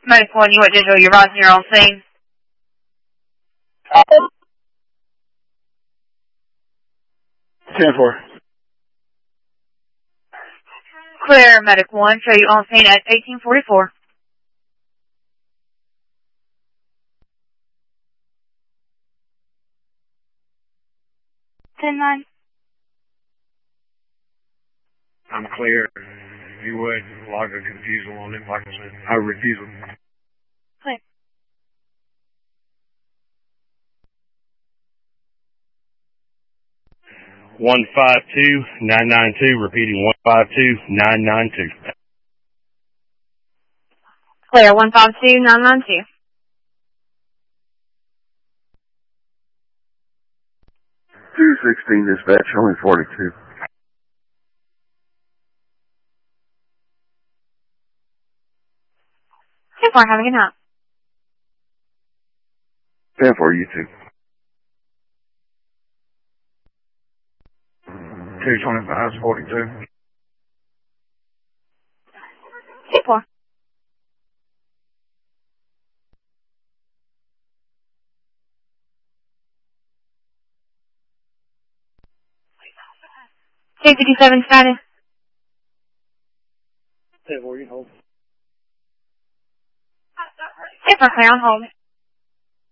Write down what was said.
Medic 1, you at Digital, you're rising your own scene. Ten-4. Clear, Medic 1, show you on scene at 1844. 10-9. I'm clear. If you would, log a refusal on it, like I said. I refuse them. Clear. One 152-992, repeating 152-992. Clear, 152-992. 216 dispatch, only 42. 10-4, have a good night. 10-4, you too. 225 is 42. 10-4. K57 status. 10-4, you hold. 10-4, clear on hold.